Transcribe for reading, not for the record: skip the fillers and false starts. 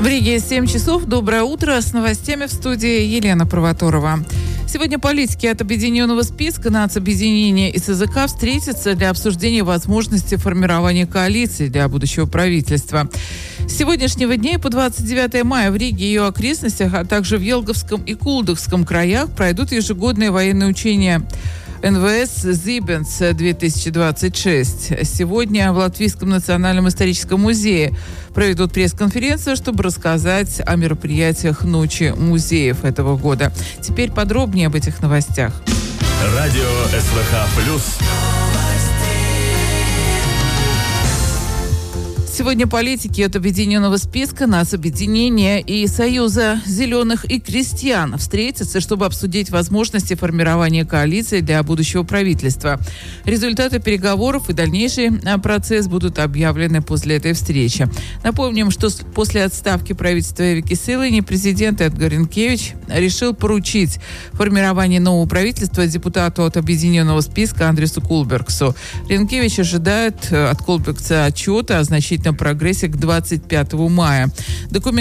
В Риге 7 часов. Доброе утро. С новостями в студии Елена Провоторова. Сегодня политики от объединенного списка нацобъединения и СЗК встретятся для обсуждения возможности формирования коалиции для будущего правительства. С сегодняшнего дня по 29 мая в Риге и ее окрестностях, а также в Елговском и Кулдыгском краях пройдут ежегодные военные учения НВС «Зибенс-2026». Сегодня в Латвийском национальном историческом музее проведут пресс-конференцию, чтобы рассказать о мероприятиях Ночи музеев этого года. Теперь подробнее об этих новостях. Радио СВХ+. Сегодня политики от объединенного списка нацобъединения и Союза зеленых и крестьян встретятся, чтобы обсудить возможности формирования коалиции для будущего правительства. Результаты переговоров и дальнейший процесс будут объявлены после этой встречи. Напомним, что после отставки правительства Эвики Силини президент Эдгар Ринкевич решил поручить формирование нового правительства депутату от объединенного списка Андресу Кулбергсу. Ринкевич ожидает от Кулбергса отчета о значительном прогрессе к 25 мая. Документ